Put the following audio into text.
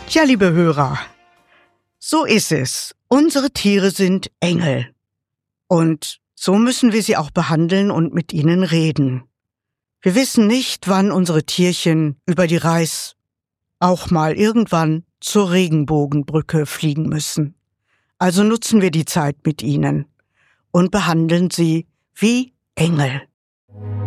Tja, liebe Hörer, so ist es. Unsere Tiere sind Engel. Und so müssen wir sie auch behandeln und mit ihnen reden. Wir wissen nicht, wann unsere Tierchen über die Reis auch mal irgendwann zur Regenbogenbrücke fliegen müssen. Also nutzen wir die Zeit mit ihnen und behandeln sie wie Engel.